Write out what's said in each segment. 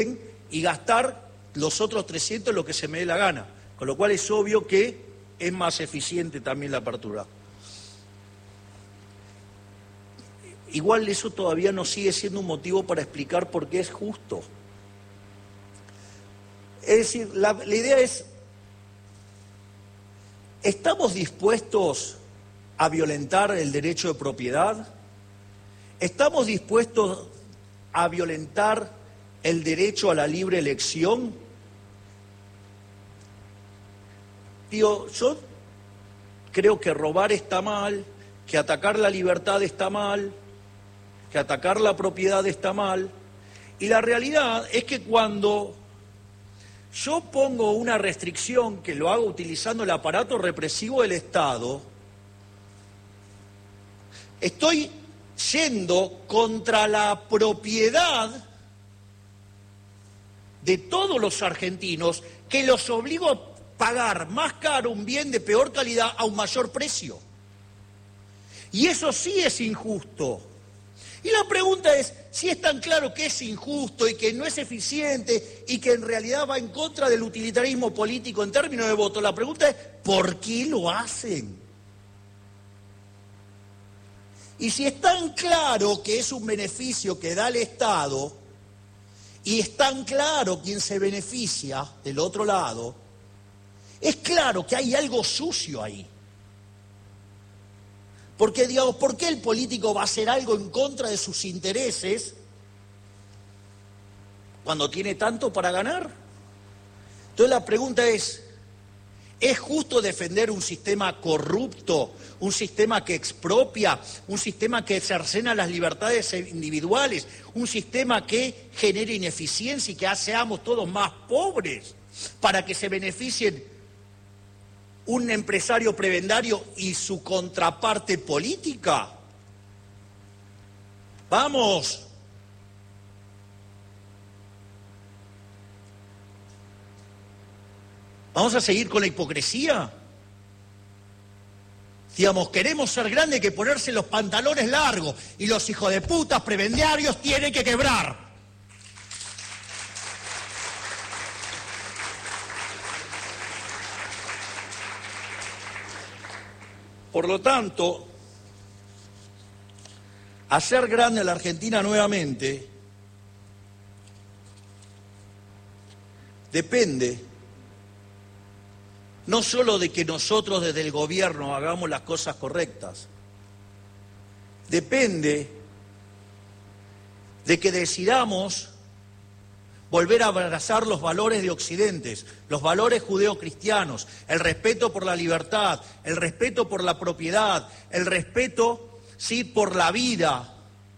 y gastar los otros 300 lo que se me dé la gana. Con lo cual es obvio que es más eficiente también la apertura. Igual eso todavía no sigue siendo un motivo para explicar por qué es justo. Es decir, la idea es, ¿estamos dispuestos a violentar el derecho de propiedad? ¿Estamos dispuestos a violentar el derecho a la libre elección? Digo, yo creo que robar está mal, que atacar la libertad está mal, que atacar la propiedad está mal, y la realidad es que cuando yo pongo una restricción, que lo hago utilizando el aparato represivo del Estado, estoy yendo contra la propiedad de todos los argentinos, que los obligo a pagar más caro un bien de peor calidad a un mayor precio. Y eso sí es injusto. Y la pregunta es, si es tan claro que es injusto y que no es eficiente y que en realidad va en contra del utilitarismo político en términos de voto, la pregunta es, ¿por qué lo hacen? Y si es tan claro que es un beneficio que da el Estado, y es tan claro quién se beneficia del otro lado, es claro que hay algo sucio ahí. Porque, digamos, ¿por qué el político va a hacer algo en contra de sus intereses cuando tiene tanto para ganar? Entonces la pregunta es justo defender un sistema corrupto, un sistema que expropia, un sistema que cercena las libertades individuales, un sistema que genere ineficiencia y que seamos todos más pobres para que se beneficien un empresario prebendario y su contraparte política? ¡Vamos! ¿Vamos a seguir con la hipocresía? Digamos, queremos ser grandes, hay que ponerse los pantalones largos y los hijos de putas prebendarios tienen que quebrar. Por lo tanto, hacer grande a la Argentina nuevamente depende no solo de que nosotros desde el gobierno hagamos las cosas correctas, depende de que decidamos volver a abrazar los valores de Occidente, los valores judeocristianos, el respeto por la libertad, el respeto por la propiedad, el respeto, sí, por la vida,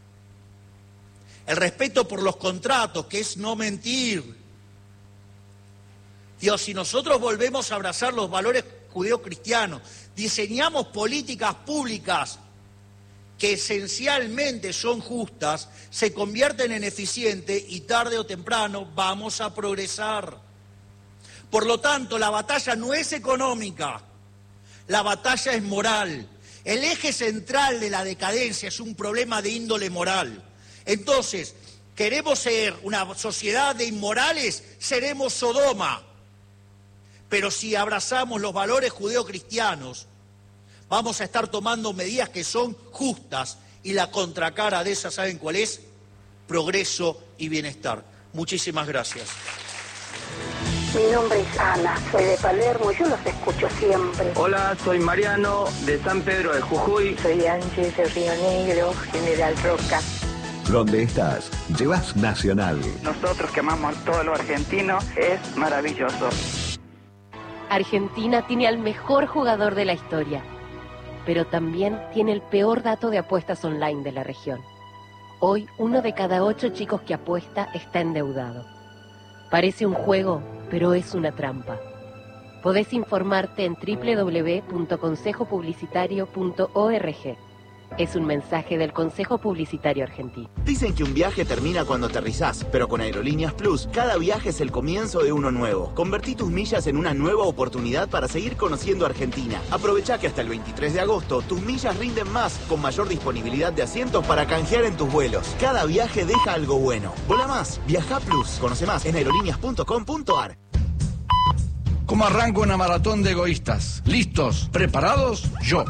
el respeto por los contratos, que es no mentir. Dios, si nosotros volvemos a abrazar los valores judeocristianos, diseñamos políticas públicas que esencialmente son justas, se convierten en eficientes y tarde o temprano vamos a progresar. Por lo tanto, la batalla no es económica, la batalla es moral. El eje central de la decadencia es un problema de índole moral. Entonces, ¿queremos ser una sociedad de inmorales? Seremos Sodoma. Pero si abrazamos los valores judeocristianos, vamos a estar tomando medidas que son justas y la contracara de esas, ¿saben cuál es? Progreso y bienestar. Muchísimas gracias. Mi nombre es Ana, soy de Palermo y yo los escucho siempre. Hola, soy Mariano de San Pedro de Jujuy. Soy Angie de Río Negro, General Roca. Donde estás, llevas Nacional. Nosotros que amamos a todo lo argentino, es maravilloso. Argentina tiene al mejor jugador de la historia, pero también tiene el peor dato de apuestas online de la región. Hoy, 1 de cada 8 chicos que apuesta está endeudado. Parece un juego, pero es una trampa. Podés informarte en www.consejopublicitario.org. Es un mensaje del Consejo Publicitario Argentino. Dicen que un viaje termina cuando aterrizás, pero con Aerolíneas Plus, cada viaje es el comienzo de uno nuevo. Convertí tus millas en una nueva oportunidad para seguir conociendo Argentina. Aprovecha que hasta el 23 de agosto tus millas rinden más, con mayor disponibilidad de asientos para canjear en tus vuelos. Cada viaje deja algo bueno. Vola más, viaja Plus. Conoce más en aerolíneas.com.ar. ¿Cómo arranco una maratón de egoístas? ¿Listos? ¿Preparados? Yo.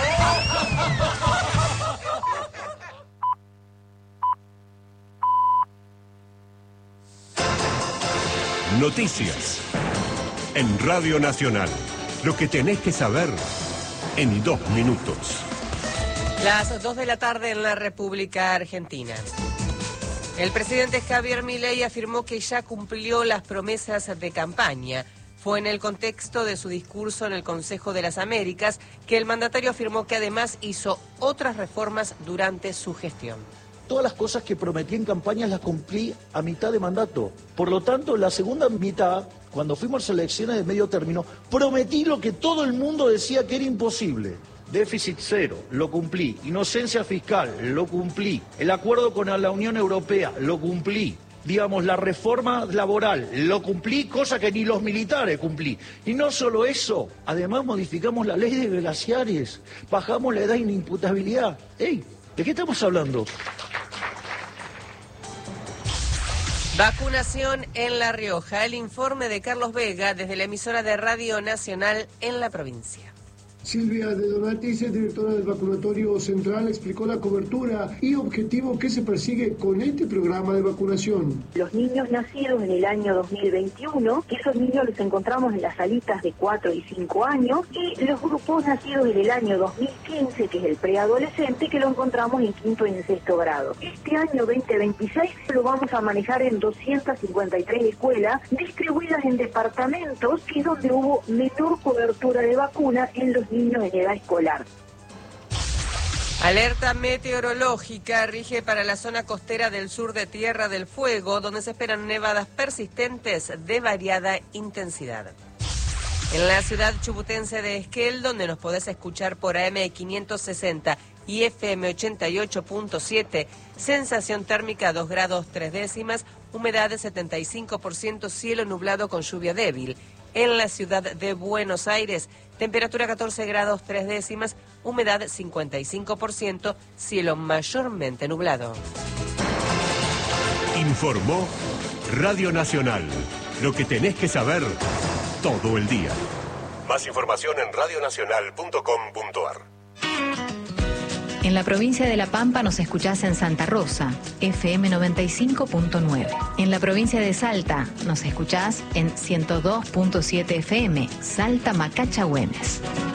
Noticias en Radio Nacional. Lo que tenés que saber en 2 minutos. Las 2 de la tarde en la República Argentina. El presidente Javier Milei afirmó que ya cumplió las promesas de campaña. Fue en el contexto de su discurso en el Consejo de las Américas que el mandatario afirmó que además hizo otras reformas durante su gestión. Todas las cosas que prometí en campaña las cumplí a mitad de mandato. Por lo tanto, la segunda mitad, cuando fuimos a elecciones de medio término, prometí lo que todo el mundo decía que era imposible. Déficit cero, lo cumplí. Inocencia fiscal, lo cumplí. El acuerdo con la Unión Europea, lo cumplí. Digamos, la reforma laboral, lo cumplí, cosa que ni los militares cumplí. Y no solo eso, además modificamos la ley de glaciares, bajamos la edad de inimputabilidad. ¡Ey! ¿De qué estamos hablando? Vacunación en La Rioja. El informe de Carlos Vega desde la emisora de Radio Nacional en la provincia. Silvia de Donatis, directora del Vacunatorio Central, explicó la cobertura y objetivo que se persigue con este programa de vacunación. Los niños nacidos en el año 2021, que esos niños los encontramos en las salitas de 4 y 5 años, y los grupos nacidos en el año 2015, que es el preadolescente, que lo encontramos en 5º y en 6º grado. Este año 2026 lo vamos a manejar en 253 escuelas, distribuidas en departamentos, que es donde hubo menor cobertura de vacuna en los niños en edad escolar. Alerta meteorológica rige para la zona costera del sur de Tierra del Fuego, donde se esperan nevadas persistentes de variada intensidad. En la ciudad chubutense de Esquel, donde nos podés escuchar por AM 560 y FM 88.7, sensación térmica 2 grados 3 décimas, humedad de 75%, cielo nublado con lluvia débil. En la ciudad de Buenos Aires, temperatura 14 grados 3 décimas, humedad 55%, cielo mayormente nublado. Informó Radio Nacional. Lo que tenés que saber todo el día. Más información en radionacional.com.ar. En la provincia de La Pampa nos escuchás en Santa Rosa, FM 95.9. En la provincia de Salta nos escuchás en 102.7 FM, Salta Macachagüemes.